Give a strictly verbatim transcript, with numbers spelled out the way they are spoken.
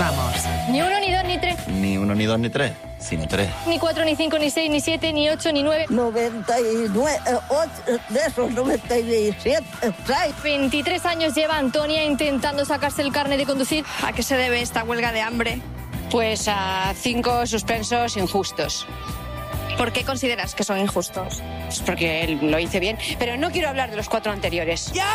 vamos. Ni uno, ni dos, ni tres. Ni uno, ni dos, ni tres, sino tres. Ni cuatro, ni cinco, ni seis, ni siete, ni ocho, ni nueve. noventa y nueve, ocho, de esos noventa y siete, seis. veintitrés años lleva Antonia intentando sacarse el carnet de conducir. ¿A qué se debe esta huelga de hambre? Pues a cinco suspensos injustos. ¿Por qué consideras que son injustos? Pues porque lo hice bien. Pero no quiero hablar de los cuatro anteriores.